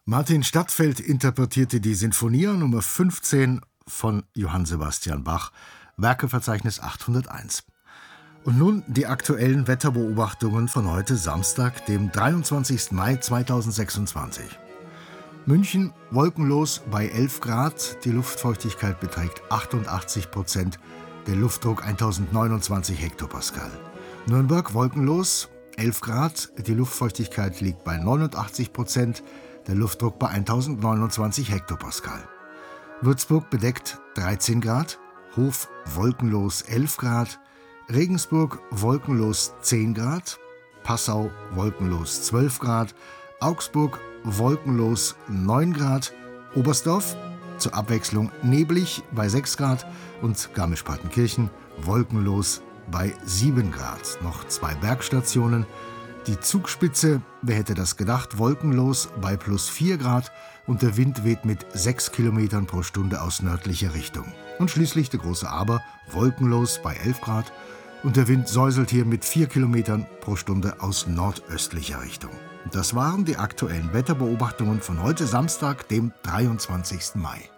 Martin Stadtfeld interpretierte die Sinfonia Nummer 15 von Johann Sebastian Bach, Werkeverzeichnis 801. Und nun die aktuellen Wetterbeobachtungen von heute Samstag, dem 23. Mai 2026. München wolkenlos bei 11 Grad, die Luftfeuchtigkeit beträgt 88%, der Luftdruck 1029 Hektopascal. Nürnberg wolkenlos, 11 Grad, die Luftfeuchtigkeit liegt bei 89%, der Luftdruck bei 1029 Hektopascal. Würzburg bedeckt 13 Grad, Hof wolkenlos 11 Grad, Regensburg wolkenlos 10 Grad, Passau wolkenlos 12 Grad, Augsburg wolkenlos 9 Grad, Oberstdorf zur Abwechslung neblig bei 6 Grad und Garmisch-Partenkirchen wolkenlos bei 7 Grad. Noch 2 Bergstationen. Die Zugspitze, wer hätte das gedacht, wolkenlos bei plus 4 Grad und der Wind weht mit 6 Kilometern pro Stunde aus nördlicher Richtung. Und schließlich der große Aber, wolkenlos bei 11 Grad und der Wind säuselt hier mit 4 Kilometern pro Stunde aus nordöstlicher Richtung. Und das waren die aktuellen Wetterbeobachtungen von heute Samstag, dem 23. Mai.